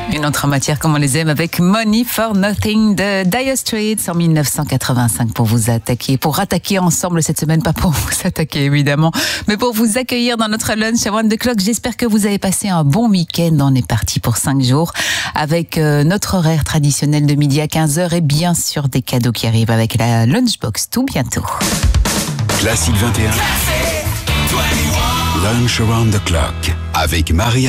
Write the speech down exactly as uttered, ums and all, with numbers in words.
Une autre matière comme on les aime avec Money for Nothing de Dire Straits en mille neuf cent quatre-vingt-cinq pour vous attaquer, pour attaquer ensemble cette semaine, pas pour vous attaquer évidemment, mais pour vous accueillir dans notre lunch à One the Clock. J'espère que vous avez passé un bon week-end. On est parti pour cinq jours avec euh, notre horaire traditionnel de midi à quinze heures et bien sûr des cadeaux qui arrivent avec la Lunchbox tout bientôt. Classique vingt et un. Lunch Around the Clock avec Marie.